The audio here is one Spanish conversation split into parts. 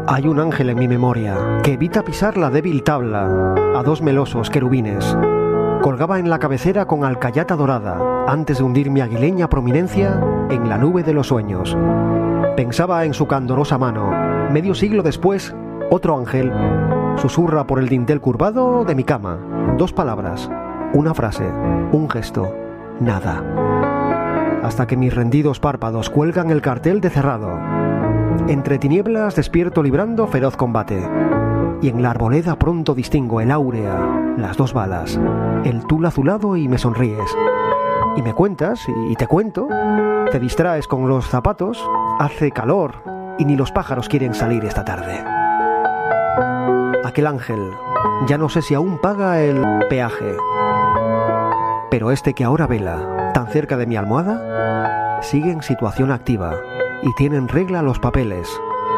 Hay un ángel en mi memoria que evita pisar la débil tabla a dos melosos querubines. Colgaba en la cabecera con alcayata dorada antes de hundir mi aguileña prominencia en la nube de los sueños. Pensaba en su candorosa mano. Medio siglo después, otro ángel susurra por el dintel curvado de mi cama. Dos palabras, una frase, un gesto, nada. Hasta que mis rendidos párpados cuelgan el cartel de cerrado. Entre tinieblas despierto librando feroz combate. Y en la arboleda pronto distingo el áurea, las dos balas, el tul azulado y me sonríes. Y me cuentas, y te cuento, te distraes con los zapatos, hace calor y ni los pájaros quieren salir esta tarde. Aquel ángel, ya no sé si aún paga el peaje, pero este que ahora vela, tan cerca de mi almohada, sigue en situación activa y tiene en regla los papeles.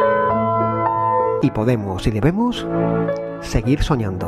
Y podemos y debemos seguir soñando.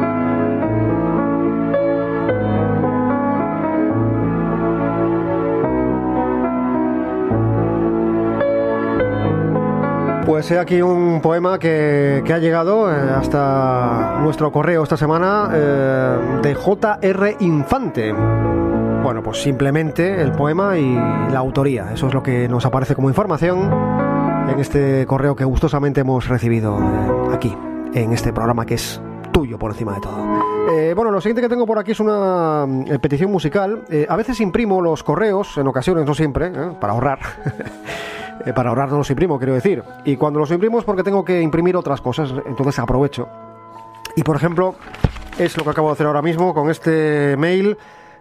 Pues he aquí un poema que ha llegado hasta nuestro correo esta semana de J.R. Infante. Bueno, pues simplemente el poema y la autoría. Eso es lo que nos aparece como información en este correo que gustosamente hemos recibido aquí, en este programa que es tuyo por encima de todo. Bueno, lo siguiente que tengo por aquí es una petición musical. A veces imprimo los correos, en ocasiones, no siempre, para ahorrar. Para ahorrar no los imprimo, quiero decir. Y cuando los imprimo es porque tengo que imprimir otras cosas, entonces aprovecho. Y por ejemplo, es lo que acabo de hacer ahora mismo con este mail.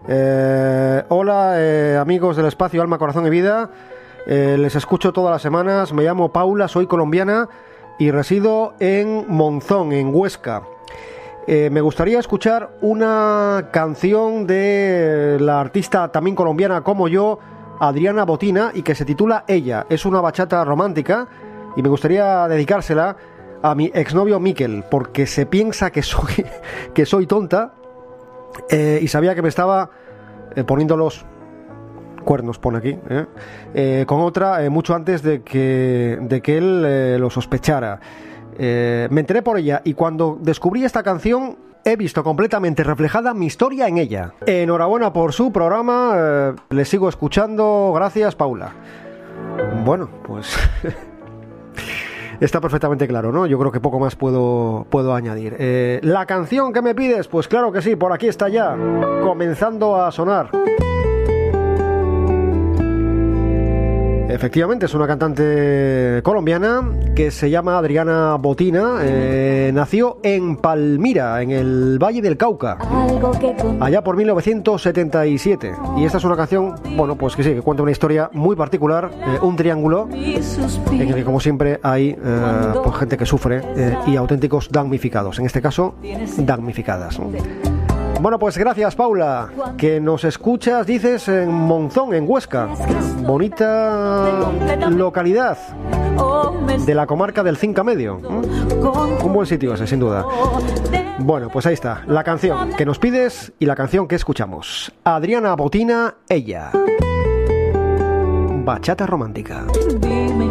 Hola, amigos del espacio Alma, Corazón y Vida. Les escucho todas las semanas. Me llamo Paula, soy colombiana y resido en Monzón, en Huesca. Me gustaría escuchar una canción de la artista también colombiana como yo, Adriana Botina, y que se titula Ella. Es una bachata romántica y me gustaría dedicársela a mi exnovio Miquel, porque se piensa que soy tonta y sabía que me estaba poniendo los cuernos, pone aquí, con otra mucho antes de que él lo sospechara. Me enteré por ella y cuando descubrí esta canción he visto completamente reflejada mi historia en ella. Enhorabuena por su programa, le sigo escuchando, gracias Paula. Bueno, pues está perfectamente claro, ¿no? Yo creo que poco más puedo añadir. La canción que me pides, pues claro que sí, por aquí está ya, comenzando a sonar. Efectivamente, es una cantante colombiana que se llama Adriana Botina. Nació en Palmira, en el Valle del Cauca, allá por 1977. Y esta es una canción, bueno, pues que sí, que cuenta una historia muy particular, un triángulo en el que, como siempre, hay pues gente que sufre y auténticos damnificados. En este caso, damnificadas. Bueno, pues gracias Paula, que nos escuchas, dices, en Monzón, en Huesca. Bonita localidad de la comarca del Cinca Medio. Un buen sitio ese, sin duda. Bueno, pues ahí está, la canción que nos pides y la canción que escuchamos. Adriana Botina, Ella. Bachata romántica.